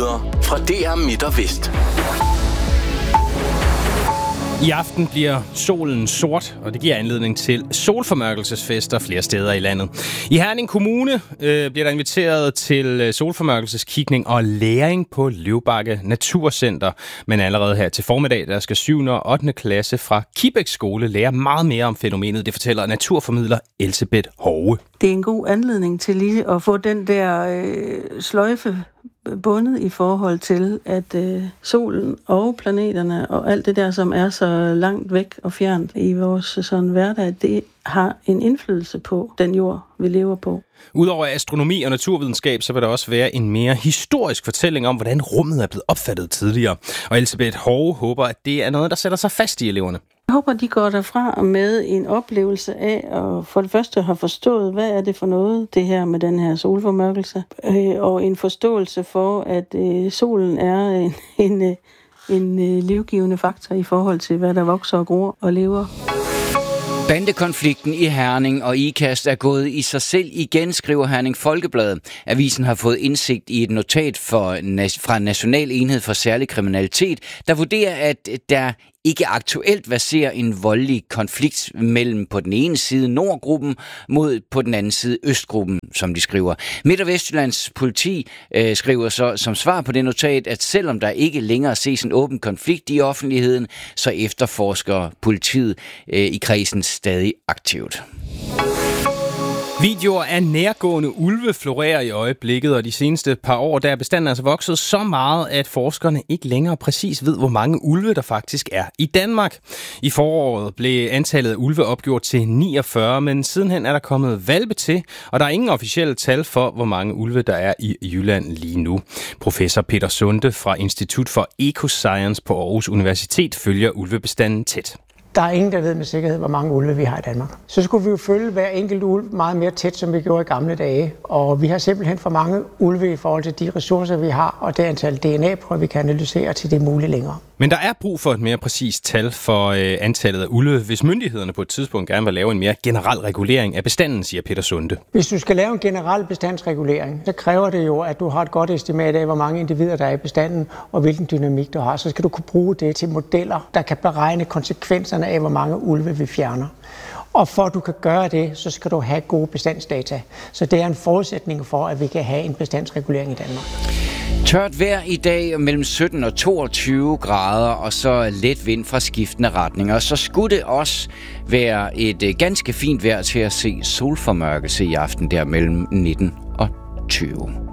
nyheder fra DR Midt og Vest. I aften bliver solen sort, og det giver anledning til solformørkelsesfester flere steder i landet. I Herning Kommune bliver der inviteret til solformørkelseskigning og læring på Løvbakke Naturcenter. Men allerede her til formiddag, der skal 7. og 8. klasse fra Kibæk Skole lære meget mere om fænomenet. Det fortæller naturformidler Elsebeth Hove. Det er en god anledning til lige at få den der sløjfe bundet i forhold til, at solen og planeterne og alt det der, som er så langt væk og fjernt i vores sådan hverdag, det har en indflydelse på den jord, vi lever på. Udover astronomi og naturvidenskab, så vil der også være en mere historisk fortælling om, hvordan rummet er blevet opfattet tidligere. Og Elsebeth Hove håber, at det er noget, der sætter sig fast i eleverne. Jeg håber, de går derfra med en oplevelse af, og for det første har forstået, hvad er det for noget, det her med den her solformørkelse, og en forståelse for, at solen er en livgivende faktor i forhold til, hvad der vokser og gror og lever. Bandekonflikten i Herning og Ikast er gået i sig selv igen, skriver Herning Folkeblad. Avisen har fået indsigt i et notat fra National Enhed for Særlig Kriminalitet, der vurderer, at der ikke aktuelt verserer en voldelig konflikt mellem på den ene side Nordgruppen mod på den anden side Østgruppen, som de skriver. Midt- og Vestjyllands politi skriver så som svar på det notat, at selvom der ikke længere ses en åben konflikt i offentligheden, så efterforsker politiet i kredsen stadig aktivt. Videoer af nærgående ulve florerer i øjeblikket, og de seneste par år der er bestanden altså vokset så meget, at forskerne ikke længere præcis ved, hvor mange ulve der faktisk er i Danmark. I foråret blev antallet af ulve opgjort til 49, men sidenhen er der kommet hvalpe til, og der er ingen officielle tal for, hvor mange ulve der er i Jylland lige nu. Professor Peter Sunde fra Institut for Ecoscience på Aarhus Universitet følger ulvebestanden tæt. Der er ingen, der ved med sikkerhed, hvor mange ulve vi har i Danmark. Så skulle vi jo følge hver enkelt ulv meget mere tæt, som vi gjorde i gamle dage. Og vi har simpelthen for mange ulve i forhold til de ressourcer, vi har, og det antal DNA-prøver, vi kan analysere til det muligt længere. Men der er brug for et mere præcist tal for antallet af ulve, hvis myndighederne på et tidspunkt gerne vil lave en mere generel regulering af bestanden, siger Peter Sunde. Hvis du skal lave en generel bestandsregulering, så kræver det jo, at du har et godt estimat af, hvor mange individer der er i bestanden, og hvilken dynamik du har. Så skal du kunne bruge det til modeller, der kan beregne konsekvenserne af, hvor mange ulve vi fjerner. Og for at du kan gøre det, så skal du have gode bestandsdata. Så det er en forudsætning for, at vi kan have en bestandsregulering i Danmark. Tørt vejr i dag mellem 17 og 22 grader, og så let vind fra skiftende retninger. Så skulle det også være et ganske fint vejr til at se solformørkelse i aften der mellem 19 og 20.